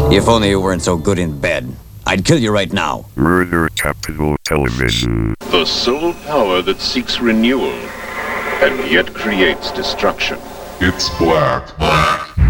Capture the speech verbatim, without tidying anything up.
If only you weren't so good in bed. I'd kill you right now. Murder Capital Television. The sole power that seeks renewal and yet creates destruction. It's black. Black.